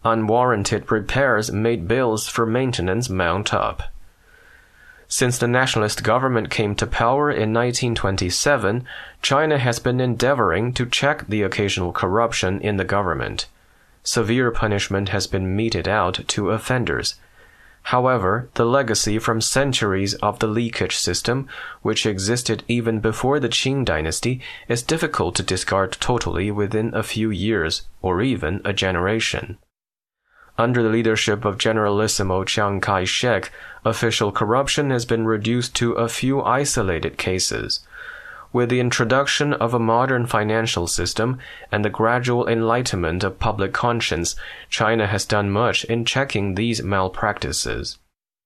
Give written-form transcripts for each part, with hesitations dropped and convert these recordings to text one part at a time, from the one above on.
unwarranted repairs made bills for maintenance mount up. Since the nationalist government came to power in 1927, China has been endeavoring to check the occasional corruption in the government. Severe punishment has been meted out to offenders. However, the legacy from centuries of the leakage system, which existed even before the Qing dynasty, is difficult to discard totally within a few years or even a generation. Under the leadership of Generalissimo Chiang Kai-shek, official corruption has been reduced to a few isolated cases. With the introduction of a modern financial system and the gradual enlightenment of public conscience, China has done much in checking these malpractices.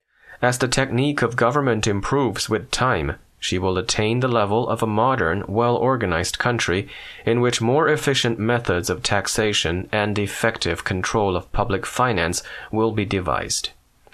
As the technique of government improves with time, she will attain the level of a modern, well-organized country in which more efficient methods of taxation and effective control of public finance will be devised.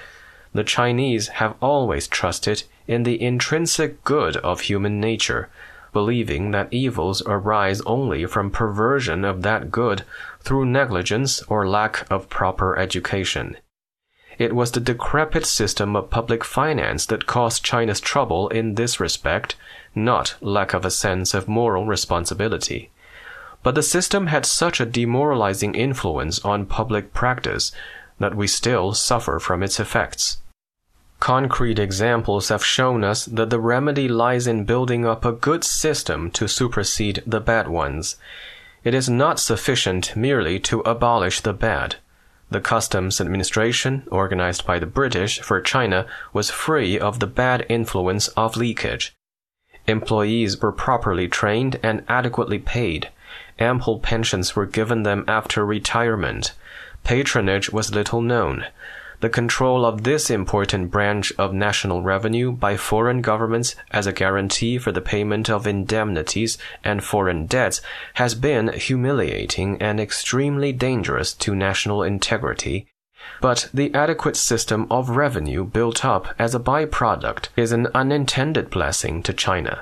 The Chinese have always trusted in the intrinsic good of human nature, believing that evils arise only from perversion of that good through negligence or lack of proper education. It was the decrepit system of public finance that caused China's trouble in this respect, not lack of a sense of moral responsibility. But the system had such a demoralizing influence on public practice that we still suffer from its effects. Concrete examples have shown us that the remedy lies in building up a good system to supersede the bad ones. It is not sufficient merely to abolish the bad. The customs administration, organized by the British for China, was free of the bad influence of leakage. Employees were properly trained and adequately paid. Ample pensions were given them after retirement. Patronage was little known. The control of this important branch of national revenue by foreign governments as a guarantee for the payment of indemnities and foreign debts has been humiliating and extremely dangerous to national integrity. But the adequate system of revenue built up as a byproduct is an unintended blessing to China.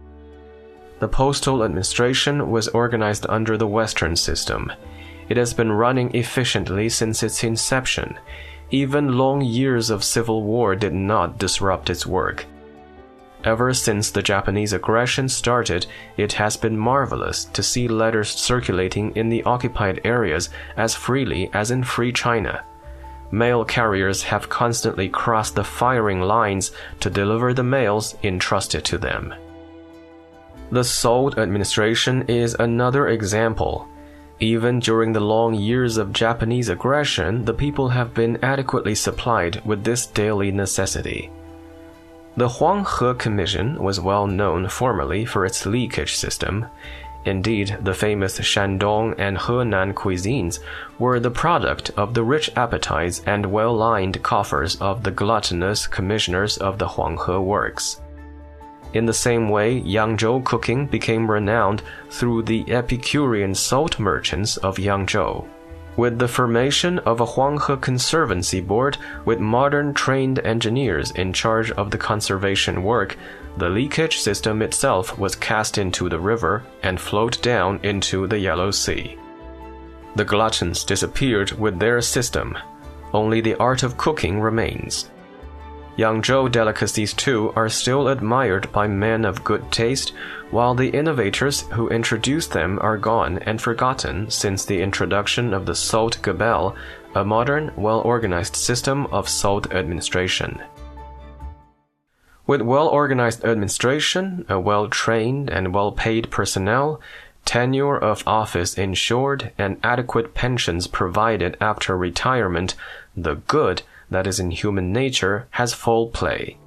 The postal administration was organized under the Western system. It has been running efficiently since its inception. Even long years of civil war did not disrupt its work. Ever since the Japanese aggression started, it has been marvelous to see letters circulating in the occupied areas as freely as in Free China. Mail carriers have constantly crossed the firing lines to deliver the mails entrusted to them. The Salt administration is another example. Even during the long years of Japanese aggression, the people have been adequately supplied with this daily necessity. The Huanghe Commission was well known formerly for its leakage system. Indeed, the famous Shandong and Henan cuisines were the product of the rich appetites and well-lined coffers of the gluttonous commissioners of the Huanghe works. In the same way, Yangzhou cooking became renowned through the Epicurean salt merchants of Yangzhou. With the formation of a Huanghe Conservancy Board with modern trained engineers in charge of the conservation work, the leakage system itself was cast into the river and flowed down into the Yellow Sea. The gluttons disappeared with their system. Only the art of cooking remains. Yangzhou delicacies too are still admired by men of good taste, while the innovators who introduced them are gone and forgotten since the introduction of the Salt Gabelle, a modern, well-organized system of salt administration. With well-organized administration, a well-trained and well-paid personnel, tenure of office ensured, and adequate pensions provided after retirement, the good that is in human nature has full play.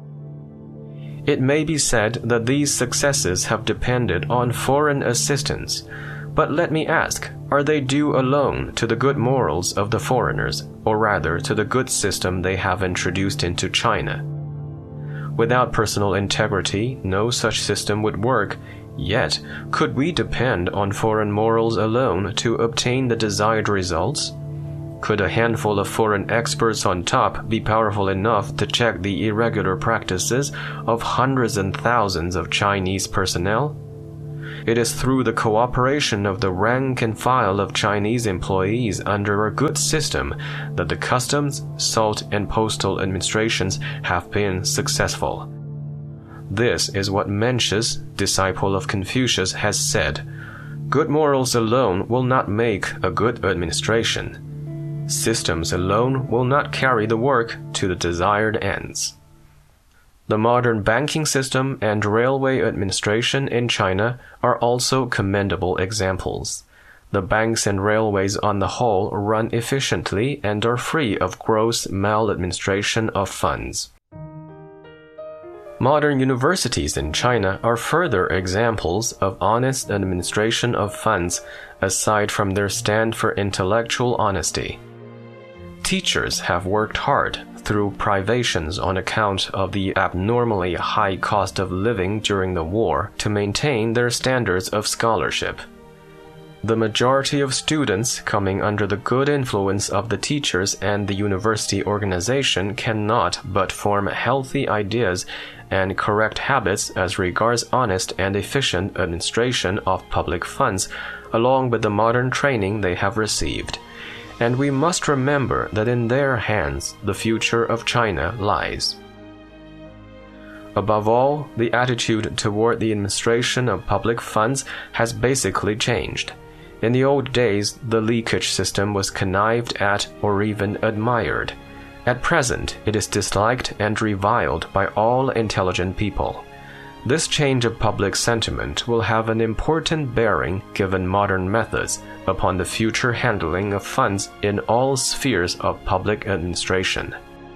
It may be said that these successes have depended on foreign assistance, but let me ask, are they due alone to the good morals of the foreigners, or rather to the good system they have introduced into China? Without personal integrity, no such system would work, yet could we depend on foreign morals alone to obtain the desired results? Could a handful of foreign experts on top be powerful enough to check the irregular practices of hundreds and thousands of Chinese personnel? It is through the cooperation of the rank and file of Chinese employees under a good system that the customs, salt, and postal administrations have been successful. This is what Mencius, disciple of Confucius, has said: "Good morals alone will not make a good administration. Systems alone will not carry the work to the desired ends." The modern banking system and railway administration in China are also commendable examples. The banks and railways on the whole run efficiently and are free of gross maladministration of funds. Modern universities in China are further examples of honest administration of funds aside from their stand for intellectual honesty. Teachers have worked hard through privations on account of the abnormally high cost of living during the war to maintain their standards of scholarship. The majority of students coming under the good influence of the teachers and the university organization cannot but form healthy ideas and correct habits as regards honest and efficient administration of public funds, along with the modern training they have received. And we must remember that in their hands the future of China lies. Above all, the attitude toward the administration of public funds has basically changed. In the old days, the leakage system was connived at or even admired. At present, it is disliked and reviled by all intelligent people. This change of public sentiment will have an important bearing, given modern methods, upon the future handling of funds in all spheres of public administration.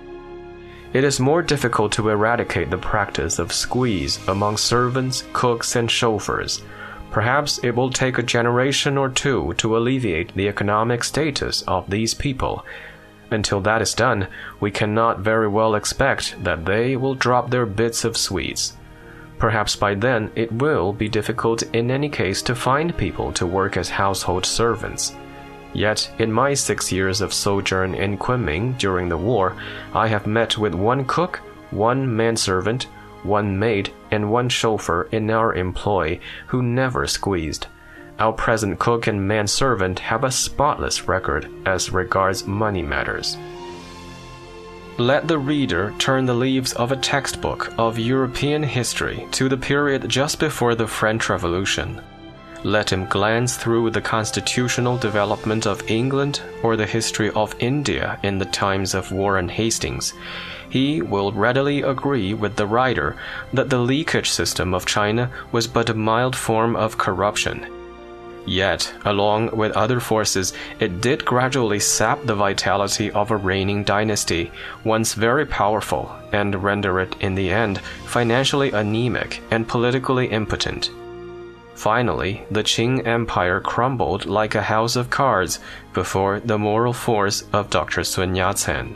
It is more difficult to eradicate the practice of squeeze among servants, cooks, and chauffeurs. Perhaps it will take a generation or two to alleviate the economic status of these people. Until that is done, we cannot very well expect that they will drop their bits of sweets. Perhaps by then it will be difficult in any case to find people to work as household servants. Yet, in my 6 years of sojourn in Kunming during the war, I have met with 1 cook, 1 manservant, 1 maid, and 1 chauffeur in our employ who never squeezed. Our present cook and manservant have a spotless record as regards money matters. Let the reader turn the leaves of a textbook of European history to the period just before the French Revolution. Let him glance through the constitutional development of England or the history of India in the times of Warren Hastings. He will readily agree with the writer that the leakage system of China was but a mild form of corruption. Yet, along with other forces, it did gradually sap the vitality of a reigning dynasty, once very powerful, and render it, in the end, financially anemic and politically impotent. Finally, the Qing Empire crumbled like a house of cards before the moral force of Dr. Sun Yat-sen.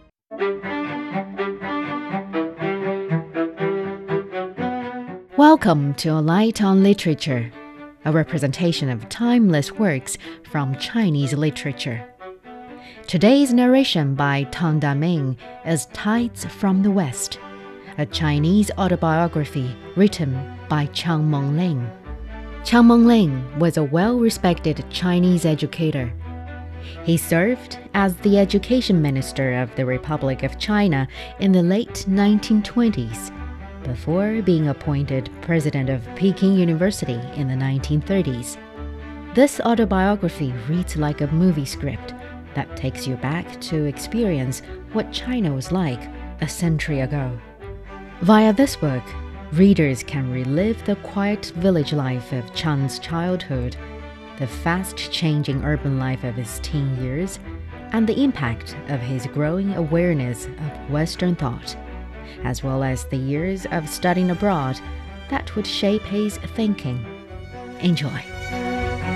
Welcome to A Light on Literature, a representation of timeless works from Chinese literature. Today's narration by Tang Daming is Tides from the West, a Chinese autobiography written by Chiang Meng-ling. Chiang Meng-ling was a well-respected Chinese educator. He served as the education minister of the Republic of China in the late 1920s, before being appointed president of Peking University in the 1930s. This autobiography reads like a movie script that takes you back to experience what China was like a century ago. Via this book, readers can relive the quiet village life of Chiang's childhood, the fast-changing urban life of his teen years, and the impact of his growing awareness of Western thought, as well as the years of studying abroad that would shape his thinking. Enjoy.